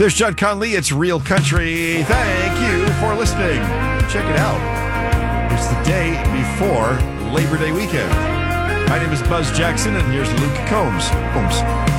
There's Judd Conley. It's Real Country. Thank you for listening. Check it out. It's the day before Labor Day weekend. My name is Buzz Jackson, and here's Luke Combs.